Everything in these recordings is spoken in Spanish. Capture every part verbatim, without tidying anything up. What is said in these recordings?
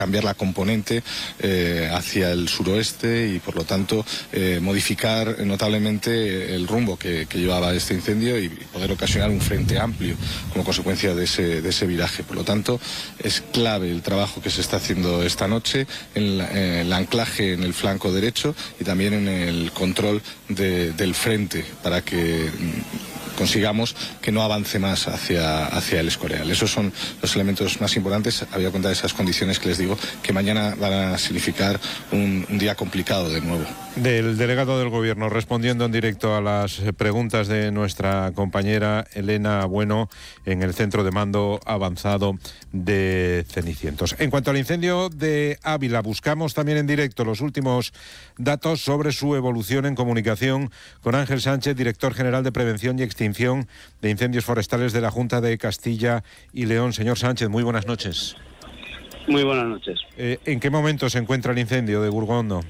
cambiar la componente eh, hacia el suroeste y por lo tanto eh, modificar notablemente el rumbo que, que llevaba este incendio y poder ocasionar un frente amplio como consecuencia de ese, de ese viraje. Por lo tanto, es clave el trabajo que se está haciendo esta noche en, la, en el anclaje en el flanco derecho y también en el control de, del frente para que consigamos que no avance más hacia, hacia el Escorial. Esos son los elementos más importantes, habida cuenta de esas condiciones que les digo, que mañana van a significar un, un día complicado de nuevo. Del delegado del Gobierno, respondiendo en directo a las preguntas de nuestra compañera Elena Bueno en el Centro de Mando Avanzado de Cenicientos. En cuanto al incendio de Ávila, buscamos también en directo los últimos datos sobre su evolución en comunicación con Ángel Sánchez, director general de Prevención y Extinción de Incendios Forestales de la Junta de Castilla y León. Señor Sánchez, muy buenas noches. Muy buenas noches. Eh, ¿En qué momento se encuentra el incendio de Burgondo?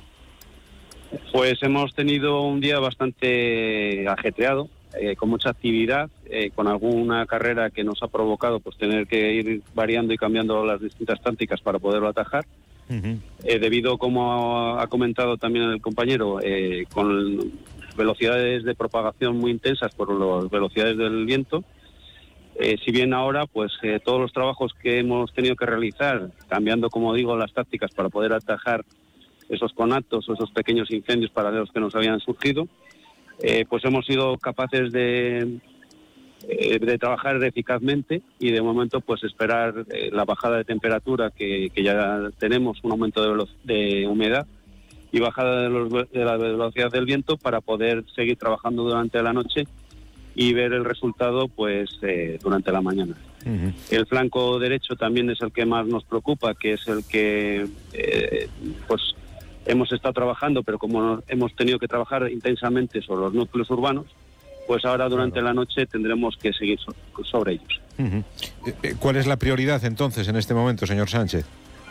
Pues hemos tenido un día bastante ajetreado, eh, con mucha actividad, eh, con alguna carrera que nos ha provocado pues tener que ir variando y cambiando las distintas tácticas para poderlo atajar. Uh-huh. Eh, debido, como ha comentado también el compañero, eh, con velocidades de propagación muy intensas por las velocidades del viento. Eh, si bien ahora, pues eh, todos los trabajos que hemos tenido que realizar, cambiando, como digo, las tácticas para poder atajar esos conatos o esos pequeños incendios paralelos que nos habían surgido, eh, pues hemos sido capaces de, eh, de trabajar eficazmente y de momento pues esperar eh, la bajada de temperatura que, que ya tenemos, un aumento de, velo- de humedad y bajada de, los, de la velocidad del viento para poder seguir trabajando durante la noche y ver el resultado pues eh, durante la mañana. Uh-huh. El flanco derecho también es el que más nos preocupa, que es el que eh, pues hemos estado trabajando, pero como hemos tenido que trabajar intensamente sobre los núcleos urbanos, pues ahora durante claro. la noche tendremos que seguir so- sobre ellos. Uh-huh. ¿Cuál es la prioridad entonces en este momento, señor Sánchez?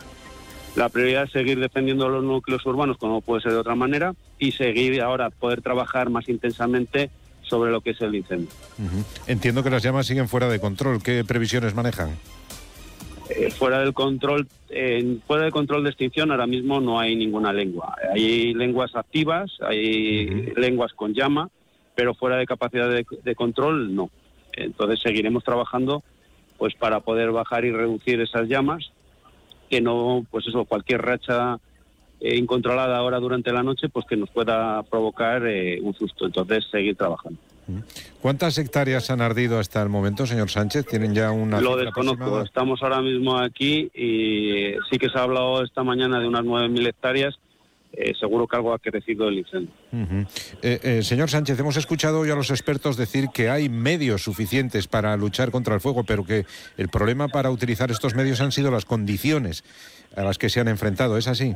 La prioridad es seguir defendiendo los núcleos urbanos, como puede ser de otra manera, y seguir ahora poder trabajar más intensamente sobre lo que es el incendio. Uh-huh. Entiendo que las llamas siguen fuera de control. ¿Qué previsiones manejan? Eh, fuera del control, eh, fuera del control de extinción ahora mismo no hay ninguna lengua. Hay lenguas activas, hay uh-huh. lenguas con llama, pero fuera de capacidad de, de control no. Entonces seguiremos trabajando pues para poder bajar y reducir esas llamas, que no, pues eso, cualquier racha eh, incontrolada ahora durante la noche, pues que nos pueda provocar eh, un susto. Entonces seguir trabajando. ¿Cuántas hectáreas han ardido hasta el momento, señor Sánchez? ¿Tienen ya una Lo desconozco. Aproximada? Estamos ahora mismo aquí y sí que se ha hablado esta mañana de unas nueve mil hectáreas. Eh, seguro que algo ha crecido el incendio. Uh-huh. eh, eh, señor Sánchez, hemos escuchado hoy a los expertos decir que hay medios suficientes para luchar contra el fuego, pero que el problema para utilizar estos medios han sido las condiciones a las que se han enfrentado. ¿Es así?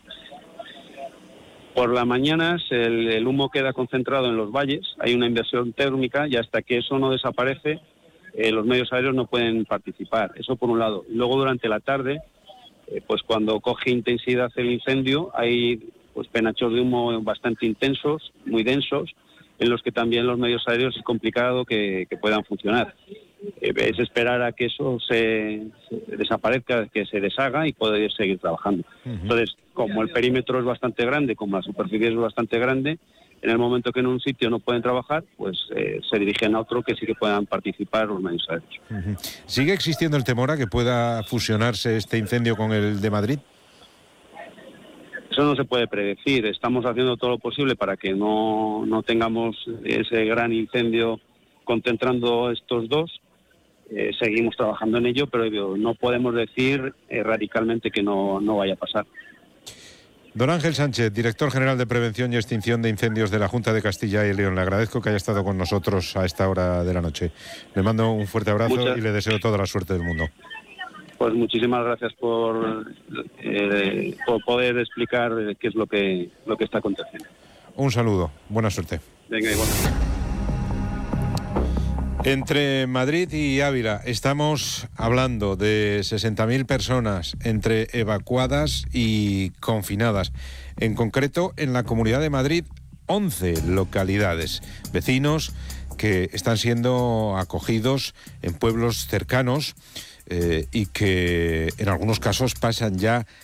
Por las mañanas el, el humo queda concentrado en los valles, hay una inversión térmica y hasta que eso no desaparece, eh, los medios aéreos no pueden participar. Eso por un lado. Y luego durante la tarde, eh, pues cuando coge intensidad el incendio, hay pues penachos de humo bastante intensos, muy densos, en los que también los medios aéreos es complicado que, que puedan funcionar. Eh, es esperar a que eso se, se desaparezca, que se deshaga y poder seguir trabajando. Uh-huh. Entonces, como el perímetro es bastante grande, como la superficie es bastante grande, en el momento que en un sitio no pueden trabajar, pues eh, se dirigen a otro que sí que puedan participar los medios aéreos. Uh-huh. ¿Sigue existiendo el temor a que pueda fusionarse este incendio con el de Madrid? Eso no se puede predecir. Estamos haciendo todo lo posible para que no, no tengamos ese gran incendio concentrando estos dos. Eh, seguimos trabajando en ello, pero no podemos decir eh, radicalmente que no, no vaya a pasar. Don Ángel Sánchez, director general de Prevención y Extinción de Incendios de la Junta de Castilla y León, le agradezco que haya estado con nosotros a esta hora de la noche. Le mando un fuerte abrazo Muchas... y le deseo toda la suerte del mundo. Pues muchísimas gracias por, eh, por poder explicar qué es lo que, lo que está aconteciendo. Un saludo, buena suerte. Venga, igual. Entre Madrid y Ávila estamos hablando de sesenta mil personas entre evacuadas y confinadas. En concreto, en la Comunidad de Madrid, once localidades, vecinos que están siendo acogidos en pueblos cercanos eh, y que en algunos casos pasan ya